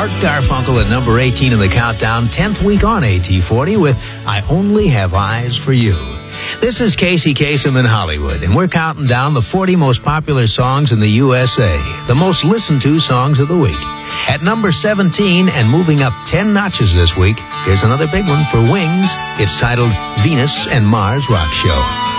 Art Garfunkel at number 18 in the countdown, 10th week on AT40 with I Only Have Eyes for You. This is Casey Kasem in Hollywood, and we're counting down the 40 most popular songs in the USA, the most listened to songs of the week. At number 17 and moving up 10 notches this week, here's another big one for Wings. It's titled Venus and Mars Rock Show.